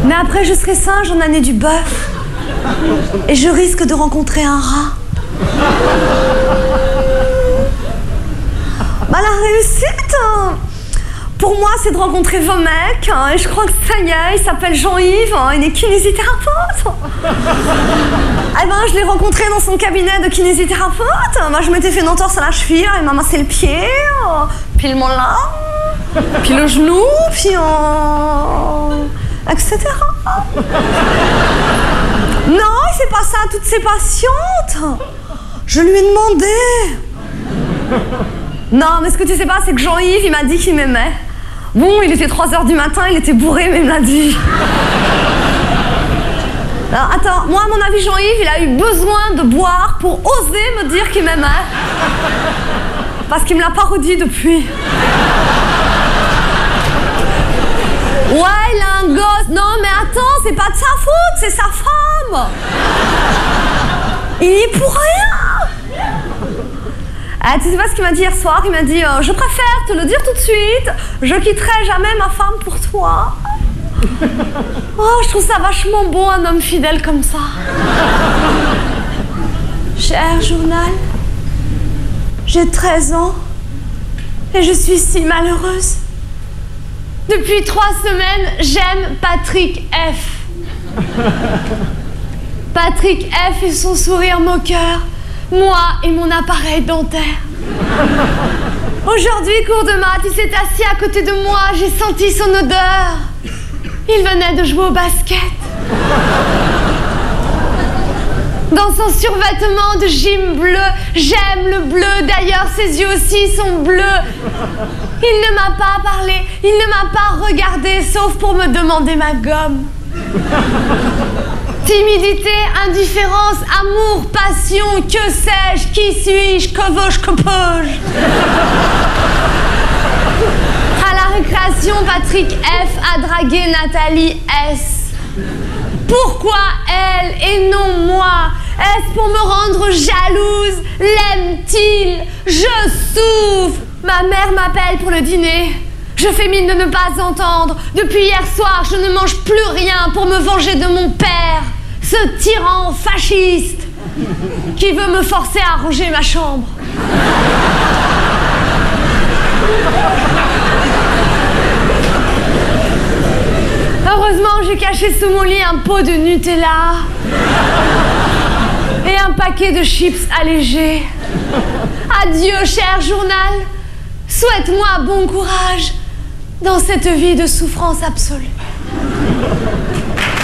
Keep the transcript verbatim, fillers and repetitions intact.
Mais après, je serai singe en année du bœuf. Et je risque de rencontrer un rat. Bah, la réussite, hein, pour moi, c'est de rencontrer vos mecs. Hein, et je crois que ça y est, il s'appelle Jean-Yves, hein, il est kinésithérapeute. Eh ben, je l'ai rencontré dans son cabinet de kinésithérapeute. Moi, je m'étais fait une entorse à la cheville, il m'a massé le pied, euh, puis le menton, puis le genou, puis euh, et cetera. Non, il fait pas ça à toutes ses patientes. Je lui ai demandé. Non, mais ce que tu sais pas, c'est que Jean-Yves, il m'a dit qu'il m'aimait. Bon, il était trois heures du matin, il était bourré, mais il me l'a dit. Alors, attends, moi, à mon avis, Jean-Yves, il a eu besoin de boire pour oser me dire qu'il m'aimait. Parce qu'il me l'a pas redit depuis. Ouais, il a un gosse. Non, mais attends, c'est pas de sa faute, c'est sa femme. Il y est pour rien. Ah, tu sais pas ce qu'il m'a dit hier soir? Il m'a dit euh, je préfère te le dire tout de suite, je quitterai jamais ma femme pour toi. Oh, je trouve ça vachement beau, un homme fidèle comme ça. Cher journal, j'ai treize ans et je suis si malheureuse. Depuis trois semaines, j'aime Patrick F. Patrick F et son sourire moqueur. Moi et mon appareil dentaire. Aujourd'hui, cours de maths, il s'est assis à côté de moi, j'ai senti son odeur. Il venait de jouer au basket. Dans son survêtement de gym bleu, j'aime le bleu, d'ailleurs ses yeux aussi sont bleus. Il ne m'a pas parlé, il ne m'a pas regardé, sauf pour me demander ma gomme. Timidité, indifférence, amour, passion, que sais-je, qui suis-je, que veux-je, que peux-je? À la récréation, Patrick F a dragué Nathalie S. Pourquoi elle et non moi? Est-ce pour me rendre jalouse? L'aime-t-il? Je souffre. Ma mère m'appelle pour le dîner. Je fais mine de ne pas entendre. Depuis hier soir, je ne mange plus rien pour me venger de mon père, ce tyran fasciste qui veut me forcer à ranger ma chambre. Heureusement, j'ai caché sous mon lit un pot de Nutella et un paquet de chips allégés. Adieu, cher journal. Souhaite-moi bon courage dans cette vie de souffrance absolue.